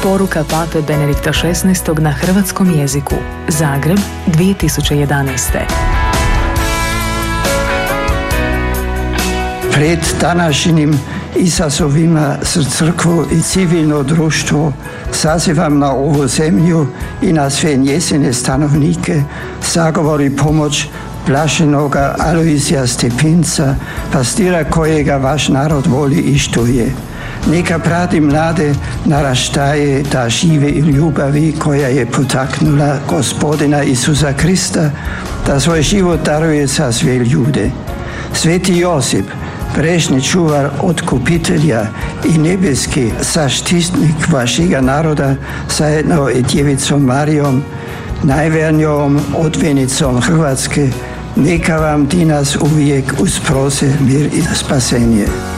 Poruka pape Benedikta XVI. Na hrvatskom jeziku. Zagreb, 2011. Pred današnjim izazovima za crkvu i civilno društvo sazivam na ovu zemlju i na sve njezine stanovnike zagovor i pomoć blaženoga Alojzija Stepinca, pastira kojega vaš narod voli i štuje. Neka prati mlade naraštaje da žive i ljubavi koja je potaknula Gospodina Isusa Krista da svoj život daruje za sve ljude. Sveti Josip, prešni čuvar otkupitelja i nebeski zaštitnik vašega naroda, zajedno i Djevicom Marijom, najvernijom odvjenicom Hrvatske, neka vam dinas uvijek usprose mir i spasenje.